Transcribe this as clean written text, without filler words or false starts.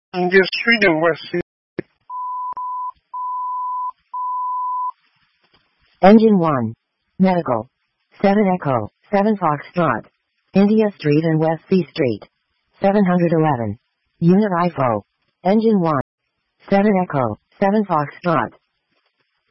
India Street and West C. Engine 1. Medical. 7 Echo, 7 Foxtrot. India Street and West C Street. 711. Unit IFO. Engine 1. 7 Echo, 7 Foxtrot.